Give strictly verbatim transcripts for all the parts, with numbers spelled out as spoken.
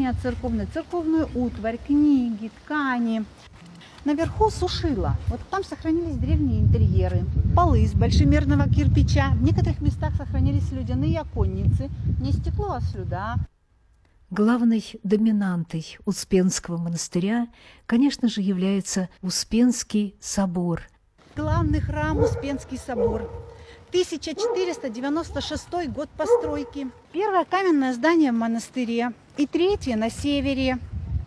оборудование церковное, церковную утварь, книги, ткани. Наверху сушила. Вот там сохранились древние интерьеры, полы из большемерного кирпича. В некоторых местах сохранились слюдяные оконницы. Не стекло, а слюда. Главной доминантой Успенского монастыря, конечно же, является Успенский собор. Главный храм Успенский собор. тысяча четыреста девяносто шестой год постройки. Первое каменное здание в монастыре и третье на севере.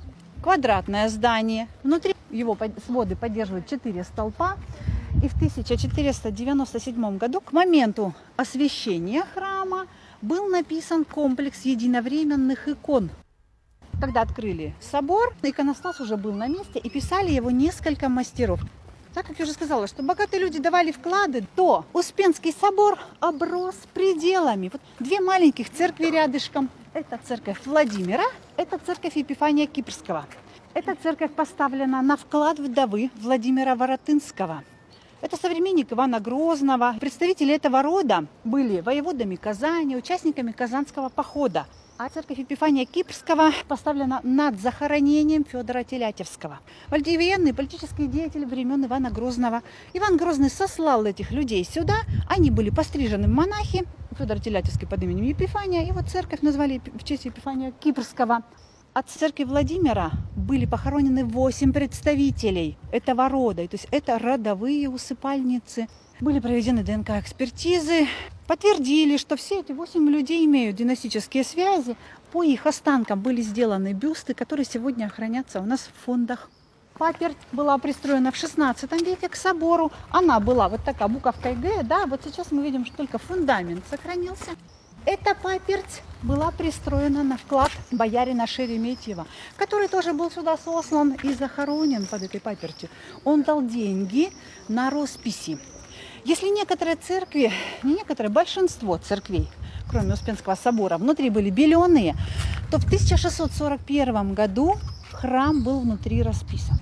Квадратное здание. Внутри его своды поддерживают четыре столпа. И в тысяча четыреста девяносто седьмом году, к моменту освящения храма, был написан комплекс единовременных икон. Когда открыли собор, иконостас уже был на месте, и писали его несколько мастеров. Так как я уже сказала, что богатые люди давали вклады, то Успенский собор оброс пределами. Вот две маленьких церкви рядышком. Это церковь Владимира, это церковь Епифания Кипрского. Эта церковь поставлена на вклад вдовы Владимира Воротынского. Это современник Ивана Грозного. Представители этого рода были воеводами Казани, участниками Казанского похода. А церковь Епифания Кипрского поставлена над захоронением Федора Телятевского. Военные политические деятели времен Ивана Грозного. Иван Грозный сослал этих людей сюда. Они были пострижены в монахи. Федор Телятевский под именем Епифания. И вот церковь назвали в честь Епифания Кипрского. От церкви Владимира были похоронены восемь представителей этого рода. То есть это родовые усыпальницы. Были проведены ДНК-экспертизы. Подтвердили, что все эти восемь людей имеют династические связи. По их останкам были сделаны бюсты, которые сегодня хранятся у нас в фондах. Паперть была пристроена в шестнадцатом веке к собору. Она была вот такая, буковкой Г. Да, вот сейчас мы видим, что только фундамент сохранился. Эта паперть была пристроена на вклад боярина Шереметьева, который тоже был сюда сослан и захоронен под этой папертью. Он дал деньги на росписи. Если некоторые церкви, не некоторые, большинство церквей, кроме Успенского собора, внутри были беленые, то в тысяча шестьсот сорок первом году храм был внутри расписан.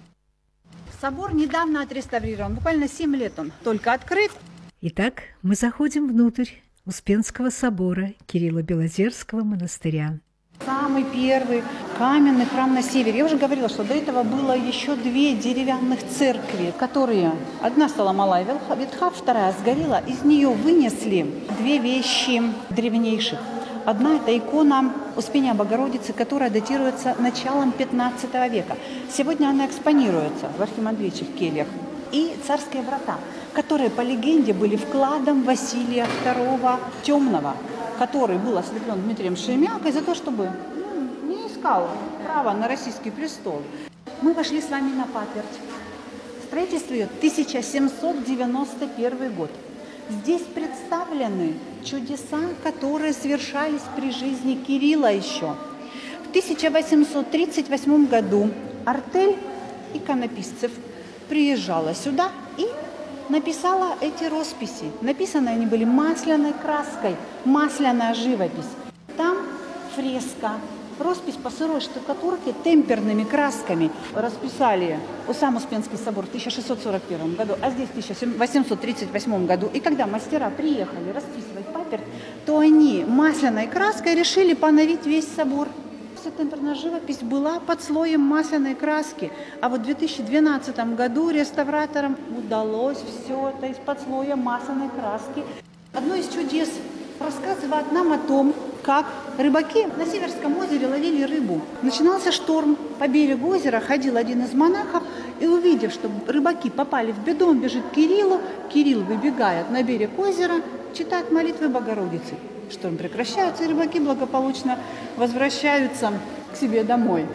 Собор недавно отреставрирован, буквально семь лет он только открыт. Итак, мы заходим внутрь Успенского собора Кирилло-Белозерского монастыря. Самый первый каменный храм на севере. Я уже говорила, что до этого было еще две деревянных церкви, которые... Одна стала малая ветха, вторая сгорела. Из нее вынесли две вещи древнейших. Одна – это икона Успения Богородицы, которая датируется началом пятнадцатого века. Сегодня она экспонируется в архимандрийских кельях. И царские врата, которые, по легенде, были вкладом Василия второго Темного, который был ослеплен Дмитрием Шемякой за то, чтобы ну, не искал права на российский престол. Мы вошли с вами на паперть. Строительство ее тысяча семьсот девяносто первый год. Здесь представлены чудеса, которые совершались при жизни Кирилла еще. В тысяча восемьсот тридцать восьмом году артель иконописцев приезжала сюда и написала эти росписи. Написаны они были масляной краской, масляная живопись. Там фреска, роспись по сырой штукатурке темперными красками. Расписали сам Успенский собор в тысяча шестьсот сорок первом году, а здесь в тысяча восемьсот тридцать восьмом году. И когда мастера приехали расписывать паперть, то они масляной краской решили поновить весь собор. Темперная живопись была под слоем масляной краски. А вот в две тысячи двенадцатом году реставраторам удалось все это из-под слоя масляной краски. Одно из чудес рассказывает нам о том, как рыбаки на Северском озере ловили рыбу. Начинался шторм. По берегу озера ходил один из монахов и, увидев, что рыбаки попали в беду, он бежит к Кириллу. Кирилл выбегает на берег озера, читает молитвы Богородицы. Шторм прекращается, и рыбаки благополучно возвращаются к себе домой.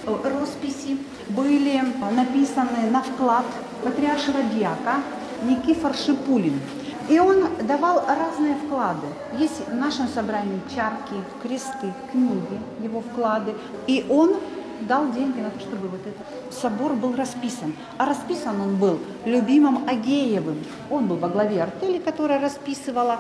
Росписи были написаны на вклад патриаршего дьяка Никифор Шипулин. И он давал разные вклады. Есть в нашем собрании чарки, кресты, книги, его вклады. И он дал деньги на то, чтобы вот этот собор был расписан. А расписан он был любимым Агеевым. Он был во главе артели, которая расписывала.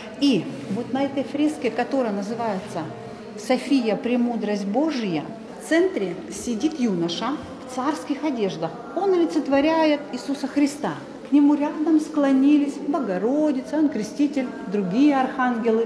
И вот на этой фреске, которая называется «София, премудрость Божия», в центре сидит юноша в царских одеждах. Он олицетворяет Иисуса Христа. К нему рядом склонились Богородица, он креститель, другие архангелы.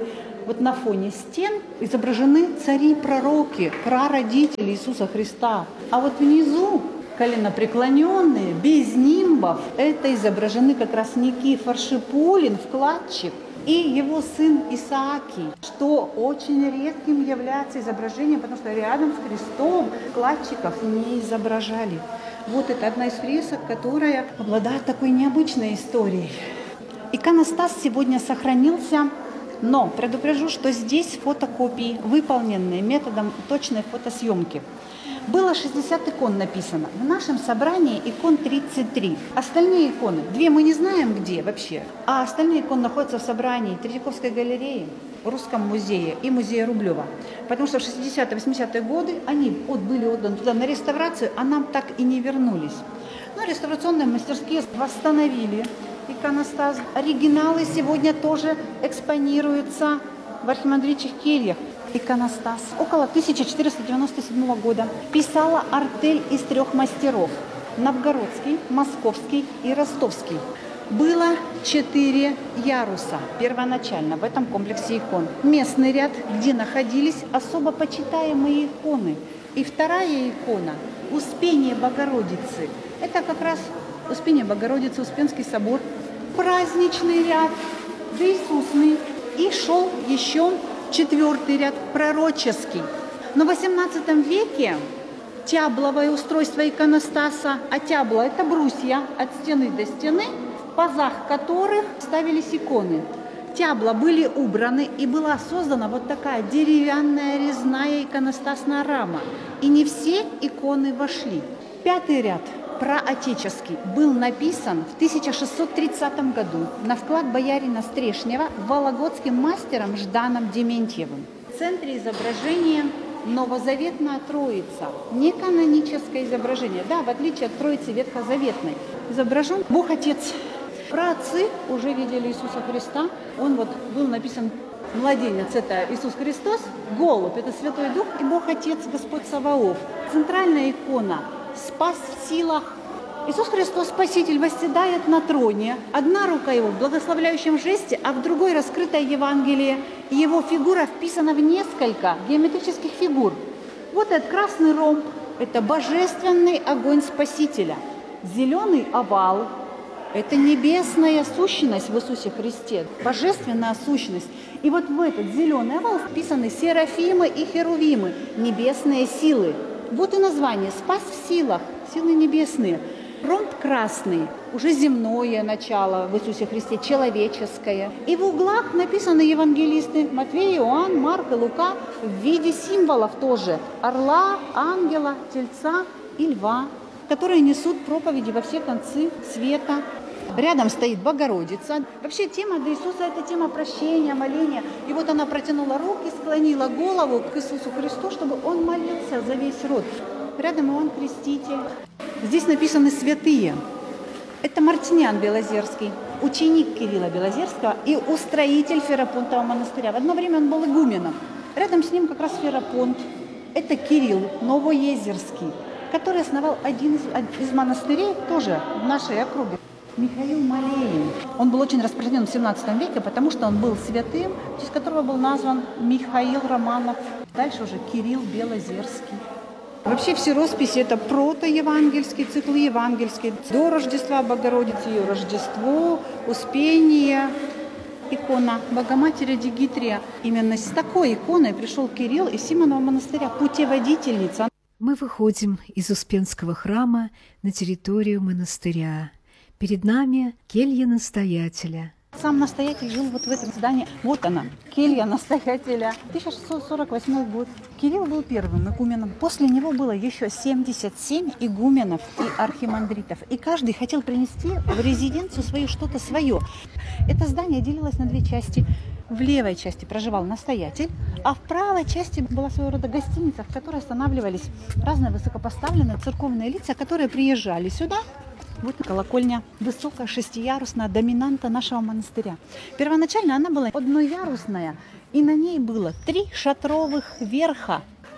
Вот на фоне стен изображены цари-пророки, прародители Иисуса Христа. А вот внизу коленопреклоненные, без нимбов, это изображены как раз Никифор Шипулин, вкладчик, и его сын Исааки, что очень редким является изображением, потому что рядом с крестом вкладчиков не изображали. Вот это одна из фресок, которая обладает такой необычной историей. Иконостас сегодня сохранился, но предупрежу, что здесь фотокопии, выполненные методом точной фотосъемки. Было шестьдесят икон написано. В нашем собрании икон тридцать три. Остальные иконы, две мы не знаем где вообще, а остальные иконы находятся в собрании Третьяковской галереи, Русском музее и музее Рублева. Потому что в шестидесятые-восьмидесятые годы они от, были отданы туда на реставрацию, а нам так и не вернулись. Но реставрационные мастерские восстановили иконостас. Оригиналы сегодня тоже экспонируются в архимандритчих кельях. Иконостас около тысяча четыреста девяносто седьмого года писала артель из трех мастеров – новгородский, московский и ростовский. Было четыре яруса первоначально в этом комплексе икон. Местный ряд, где находились особо почитаемые иконы. И вторая икона – Успение Богородицы. Это как раз Успение Богородицы, Успенский собор. Праздничный ряд, Иисусный. И шел еще четвертый ряд, пророческий. Но в восемнадцатом веке тябловое устройство иконостаса, а тябла – это брусья от стены до стены, в пазах которых ставились иконы. Тябла были убраны, и была создана вот такая деревянная резная иконостасная рама. И не все иконы вошли. Пятый ряд, проотеческий, был написан в тысяча шестьсот тридцатом году на вклад боярина Стрешнева вологодским мастером Жданом Дементьевым. В центре изображения новозаветная Троица, не каноническое изображение. Да, в отличие от Троицы ветхозаветной, изображен Бог Отец. Праотцы уже видели Иисуса Христа. Он вот был написан младенец – это Иисус Христос, голубь – это Святой Дух и Бог Отец, Господь Саваоф. Центральная икона – Спас в силах. Иисус Христос, Спаситель, восседает на троне. Одна рука его в благословляющем жесте, а в другой раскрытое Евангелие. И его фигура вписана в несколько геометрических фигур. Вот этот красный ромб – это божественный огонь Спасителя. Зеленый овал – это небесная сущность в Иисусе Христе, божественная сущность. И вот в этот зеленый овал вписаны серафимы и херувимы, небесные силы. Вот и название «Спас в силах», силы небесные. Ромб красный, уже земное начало в Иисусе Христе, человеческое. И в углах написаны евангелисты Матвей, Иоанн, Марк и Лука в виде символов тоже. Орла, ангела, тельца и льва, которые несут проповеди во все концы света. Рядом стоит Богородица. Вообще тема для Иисуса – это тема прощения, моления. И вот она протянула руки, склонила голову к Иисусу Христу, чтобы Он молился за весь род. Рядом Иоанн Креститель. Здесь написаны святые. Это Мартинян Белозерский, ученик Кирилла Белозерского и устроитель Ферапонтового монастыря. В одно время он был игуменом. Рядом с ним как раз Ферапонт. Это Кирилл Новоезерский, который основал один из, из монастырей тоже в нашей округе. Михаил Малеин. Он был очень распространен в семнадцатом веке, потому что он был святым, в честь которого был назван Михаил Романов. Дальше уже Кирилл Белозерский. Вообще все росписи – это протоевангельские, циклы евангельские. До Рождества Богородицы, ее Рождество, Успение, икона Богоматери Дигитрия. Именно с такой иконой пришел Кирилл из Симонова монастыря, путеводительница. Мы выходим из Успенского храма на территорию монастыря. Перед нами келья настоятеля. Сам настоятель жил вот в этом здании. Вот она, келья настоятеля. тысяча шестьсот сорок восьмой год. Кирилл был первым игуменом. После него было еще семьдесят семь игуменов и архимандритов. И каждый хотел принести в резиденцию свою что-то свое. Это здание делилось на две части. В левой части проживал настоятель, а в правой части была своего рода гостиница, в которой останавливались разные высокопоставленные церковные лица, которые приезжали сюда. Вот колокольня, высокая, шестиярусная, доминанта нашего монастыря. Первоначально она была одноярусная, и на ней было три шатровых верха.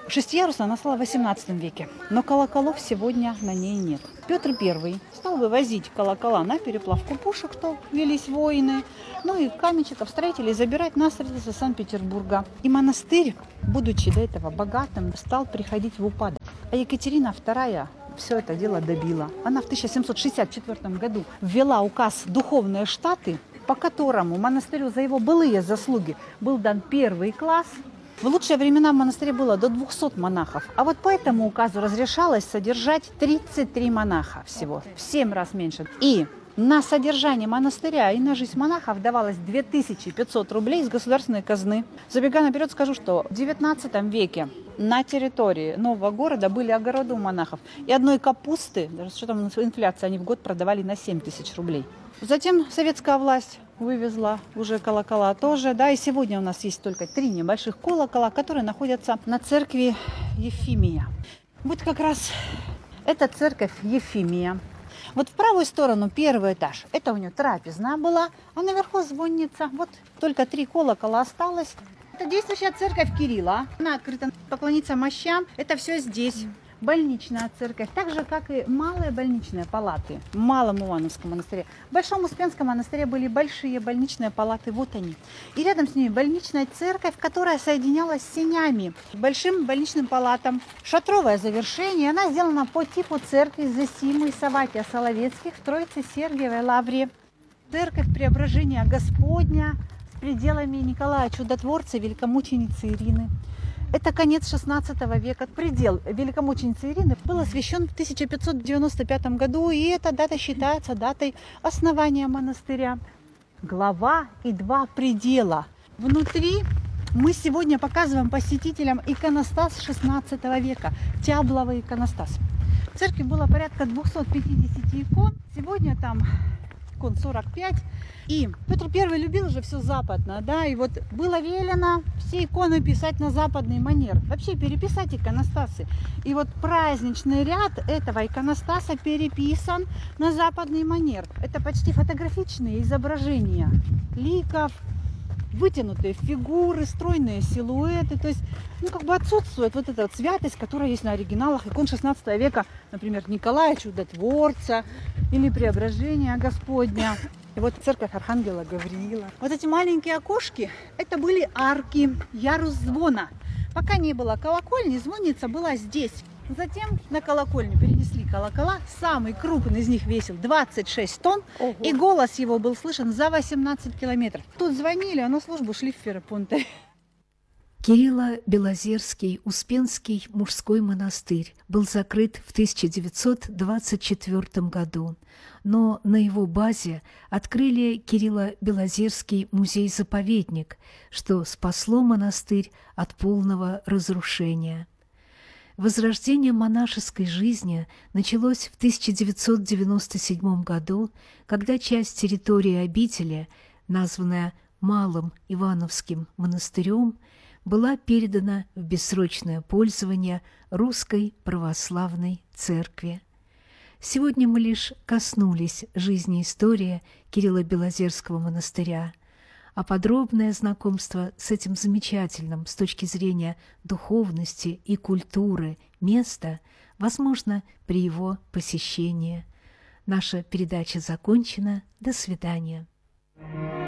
Шестиярусная она стала в восемнадцатом веке, но колоколов сегодня на ней нет. Петр Первый стал вывозить колокола на переплавку пушек, что велись войны, ну и каменщиков, строителей забирать на строительство Санкт-Петербурга. И монастырь, будучи до этого богатым, стал приходить в упадок. А Екатерина Вторая все это дело добила. Она в тысяча семьсот шестьдесят четвёртом году ввела указ «Духовные штаты», по которому монастырю за его былые заслуги был дан первый класс. В лучшие времена в монастыре было до двухсот монахов, а вот по этому указу разрешалось содержать тридцать три монаха всего, в семь раз меньше. И на содержание монастыря и на жизнь монахов давалось две тысячи пятьсот рублей из государственной казны. Забегая наперед, скажу, что в девятнадцатом веке на территории нового города были огороды у монахов, и одной капусты, даже с учетом инфляции, они в год продавали на семь тысяч рублей. Затем советская власть вывезла уже колокола тоже, да, и сегодня у нас есть только три небольших колокола, которые находятся на церкви Ефимия. Вот как раз эта церковь Ефимия. Вот в правую сторону первый этаж, это у нее трапезная была, а наверху звонница. Вот только три колокола осталось. Это действующая церковь Кирилла. Она открыта поклониться мощам. Это все здесь. Больничная церковь, так же, как и малые больничные палаты в Малом Ивановском монастыре. В Большом Успенском монастыре были большие больничные палаты, вот они. И рядом с ними больничная церковь, которая соединялась с сенями, большим больничным палатам. Шатровое завершение, она сделана по типу церкви Зосимы и Саватия Соловецких в Троице-Сергиевой лавре. Церковь Преображения Господня с пределами Николая Чудотворца, великомученицы Ирины. Это конец шестнадцатого века. Предел великомученицы Ирины был освящен в тысяча пятьсот девяносто пятом году, и эта дата считается датой основания монастыря. Глава и два предела. Внутри мы сегодня показываем посетителям иконостас шестнадцатого века, тябловый иконостас. В церкви было порядка двухсот пятидесяти икон, сегодня там икон сорок пять. И Петр Первый любил же все западное, да, и вот было велено все иконы писать на западный манер, вообще переписать иконостасы. И вот праздничный ряд этого иконостаса переписан на западный манер. Это почти фотографичные изображения ликов, вытянутые фигуры, стройные силуэты, то есть, ну, как бы отсутствует вот эта вот святость, которая есть на оригиналах икон шестнадцатого века, например, Николая Чудотворца или Преображения Господня. И вот церковь Архангела Гавриила. Вот эти маленькие окошки, это были арки, ярус звона. Пока не было колокольни, звонница была здесь. Затем на колокольню перенесли колокола. Самый крупный из них весил двадцать шесть тонн. Ого. И голос его был слышен за восемнадцать километров. Тут звонили, а на службу шли в Ферапонте. Кирилло-Белозерский Успенский мужской монастырь был закрыт в тысяча девятьсот двадцать четвёртом году, но на его базе открыли Кирилло-Белозерский музей-заповедник, что спасло монастырь от полного разрушения. Возрождение монашеской жизни началось в тысяча девятьсот девяносто седьмом году, когда часть территории обители, названная Малым Ивановским монастырем, была передана в бессрочное пользование Русской Православной Церкви. Сегодня мы лишь коснулись жизни и истории Кирилло-Белозерского монастыря, а подробное знакомство с этим замечательным с точки зрения духовности и культуры места возможно при его посещении. Наша передача закончена. До свидания.